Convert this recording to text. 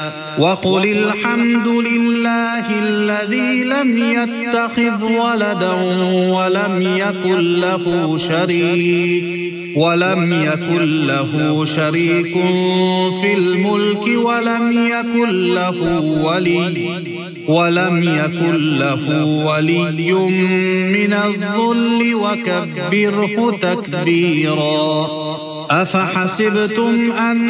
وقل الحمد لله الذي لم يتخذ ولدا ولم يكن له شريك في الملك ولم يكن له ولي من الذل وكبره تكبيرا. أفحسبتم أن